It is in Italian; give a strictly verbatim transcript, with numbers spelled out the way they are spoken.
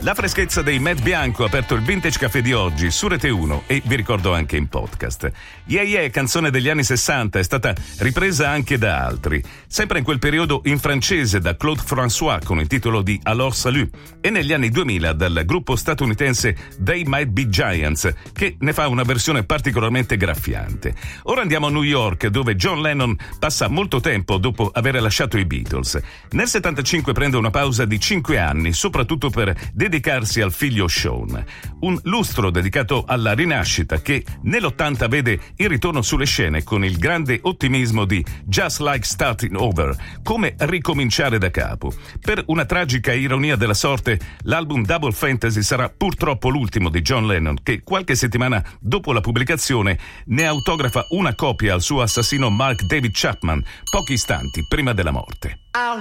La freschezza dei Matt Bianco ha aperto il Vintage Café di oggi su Rete uno e vi ricordo anche in podcast. Yeah Yeah, canzone degli anni sessanta, è stata ripresa anche da altri, sempre in quel periodo in francese da Claude François con il titolo di Alors Salut e negli anni duemila dal gruppo statunitense They Might Be Giants, che ne fa una versione particolarmente graffiante. Ora andiamo a New York, dove John Lennon passa molto tempo dopo aver lasciato i Beatles. Nel settantacinque prende una pausa di cinque anni, soprattutto per dedicarsi al figlio Sean. Un lustro dedicato alla rinascita che nell'ottanta vede il ritorno sulle scene con il grande ottimismo di Just Like Starting Over, come ricominciare da capo. Per una tragica ironia della sorte, l'album Double Fantasy sarà purtroppo l'ultimo di John Lennon, che qualche settimana dopo la pubblicazione ne autografa una copia al suo assassino Mark David Chapman, pochi istanti prima della morte. I'll